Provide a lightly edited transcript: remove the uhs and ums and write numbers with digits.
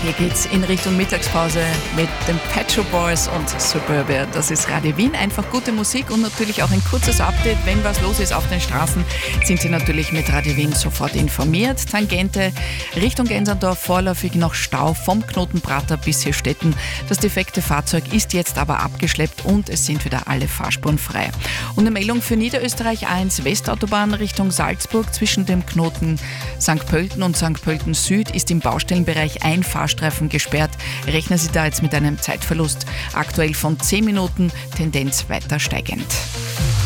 Hier geht's in Richtung Mittagspause mit den Pet Shop Boys und Suburbia. Das ist Radio Wien. Einfach gute Musik und natürlich auch ein kurzes Update. Wenn was los ist auf den Straßen, sind Sie natürlich mit Radio Wien sofort informiert. Tangente Richtung Gensendorf, vorläufig noch Stau vom Knoten Prater bis Hirstetten. Das defekte Fahrzeug ist jetzt aber abgeschleppt und es sind wieder alle Fahrspuren frei. Und eine Meldung für Niederösterreich 1 Westautobahn Richtung Salzburg zwischen dem Knoten St. Pölten und St. Pölten Süd ist im Baustellenbereich ein Fahrstreifen gesperrt. Rechnen Sie da jetzt mit einem Zeitverlust aktuell von 10 Minuten, Tendenz weiter steigend.